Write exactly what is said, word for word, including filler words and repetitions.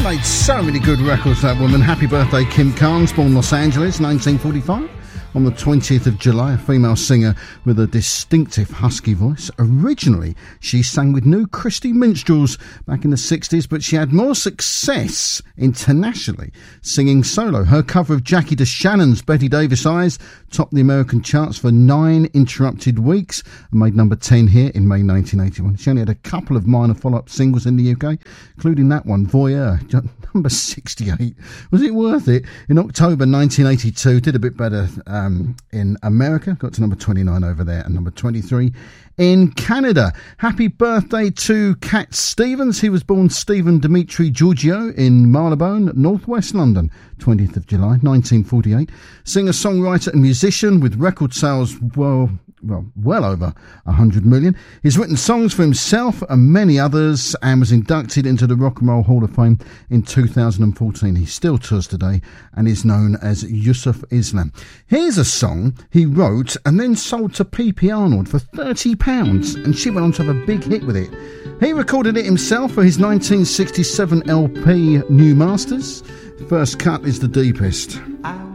Made so many good records, that woman. Happy birthday, Kim Carnes, born Los Angeles, nineteen forty-five. On the twentieth of July, a female singer with a distinctive husky voice. Originally, she sang with New Christy Minstrels back in the sixties, but she had more success internationally singing solo. Her cover of Jackie DeShannon's Betty Davis Eyes topped the American charts for nine interrupted weeks and made number ten here in May nineteen eighty-one. She only had a couple of minor follow-up singles in the U K, including that one, Voyeur, number sixty-eight. Was it worth it? In October nineteen eighty-two, did a bit better um, in America, got to number twenty-nine over there and number twenty-three in Canada. Happy birthday to Cat Stevens. He was born Stephen Dimitri Giorgio in Marylebone, northwest London, twentieth of July nineteen forty-eight. Singer, songwriter and musician with record sales well well well over one hundred million. He's written songs for himself and many others and was inducted into the Rock and Roll Hall of Fame in two thousand fourteen. He still tours today and is known as Yusuf Islam. Here's a song he wrote and then sold to P P Arnold for thirty pounds, and she went on to have a big hit with it. He recorded it himself for his nineteen sixty-seven L P New Masters. First cut is The Deepest.